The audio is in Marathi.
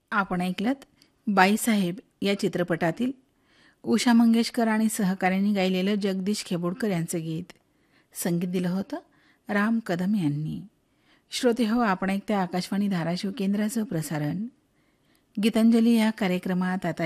आपण ऐकलत बाईसाहेब या चित्रपटातील उषा मंगेशकर आणि सहकाऱ्यांनी गायलेलं जगदीश खेबोडकर यांचं गीत. संगीत दिलं होतं राम कदम यांनी. श्रोते हो, आपण ऐकत्या आकाशवाणी धाराशिव केंद्राचं प्रसारण. गीतांजली या कार्यक्रमात आता